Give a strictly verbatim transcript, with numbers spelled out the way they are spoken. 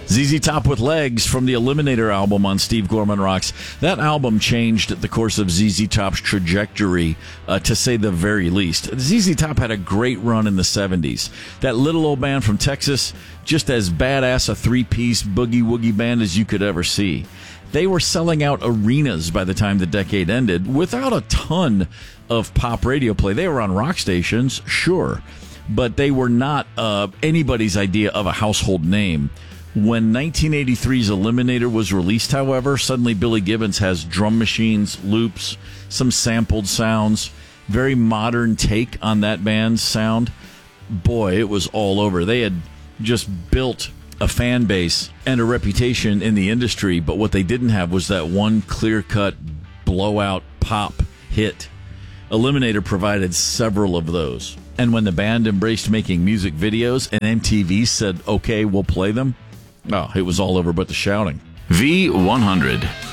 Z Z Top with Legs from the Eliminator album on Steve Gorman Rocks. That album changed the course of Z Z Top's trajectory, uh, to say the very least. Z Z Top had a great run in the seventies. That little old band from Texas, just as badass a three-piece boogie-woogie band as you could ever see. They were selling out arenas by the time the decade ended without a ton of pop radio play. They were on rock stations, sure, but they were not uh, anybody's idea of a household name. When nineteen eighty-three's Eliminator was released, however, suddenly Billy Gibbons has drum machines, loops, some sampled sounds, very modern take on that band's sound. Boy, it was all over. They had just built a fan base and a reputation in the industry, but what they didn't have was that one clear-cut blowout pop hit. Eliminator provided several of those. And when the band embraced making music videos and M T V said, okay, we'll play them, oh, it was all over but the shouting. V one hundred.